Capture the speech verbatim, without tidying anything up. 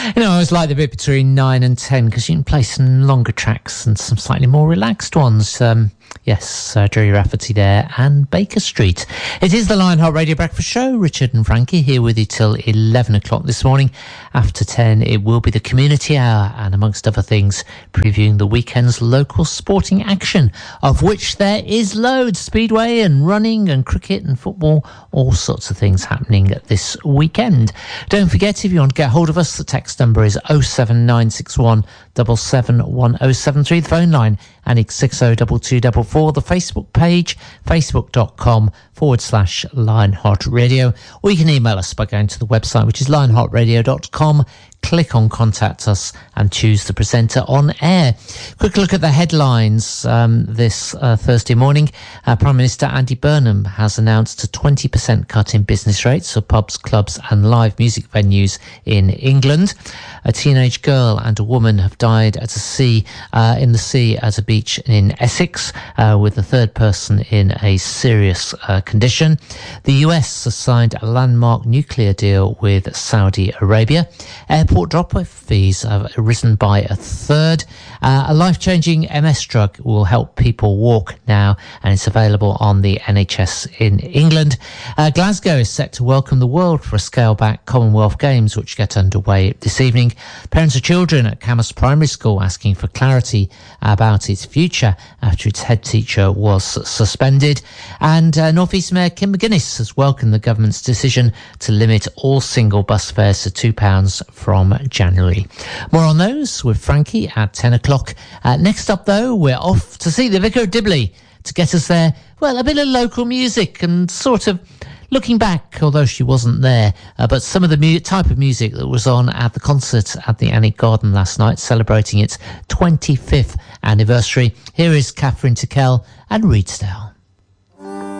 You know, I always like the bit between nine and ten because you can play some longer tracks and some slightly more relaxed ones. Um, yes, uh, Jerry Rafferty there and Baker Street. It is the Lionheart Radio Breakfast Show. Richard and Frankie here with you till eleven o'clock this morning. After ten, it will be the Community Hour and, amongst other things, previewing the weekend's local sporting action, of which there is loads. Speedway and running and cricket and football, all sorts of things happening this weekend. Don't forget, if you want to get hold of us, the text number is oh seven nine six one seven seven one oh seven three. The phone line, Annick six oh two two four four. The Facebook page, facebook.com forward slash Lionheart Radio. Or you can email us by going to the website, which is lionheart radio dot com. Click on Contact Us and choose the presenter on air. Quick look at the headlines um, this uh, Thursday morning. Uh, Prime Minister Andy Burnham has announced a twenty percent cut in business rates for pubs, clubs and live music venues in England. A teenage girl and a woman have died at a sea, uh, in the sea at a beach in Essex, uh, with the third person in a serious uh, condition. The U S has signed a landmark nuclear deal with Saudi Arabia. Airport drop-off fees have risen by a third. Uh, a life-changing M S drug will help people walk now, and it's available on the N H S in England. Uh, Glasgow is set to welcome the world for a scale-back Commonwealth Games, which get underway this evening. Parents of children at Camas Primary School asking for clarity about its future after its head teacher was suspended. And uh, North East Mayor Kim McGuinness has welcomed the government's decision to limit all single bus fares to two pounds from January. More on those with Frankie at ten o'clock. Uh, next up, though, we're off to see the Vicar of Dibley to get us there. Well, a bit of local music and sort of looking back, although she wasn't there, uh, but some of the mu- type of music that was on at the concert at the Annick Garden last night, celebrating its twenty-fifth anniversary. Here is Catherine Tickell and Reedsdale.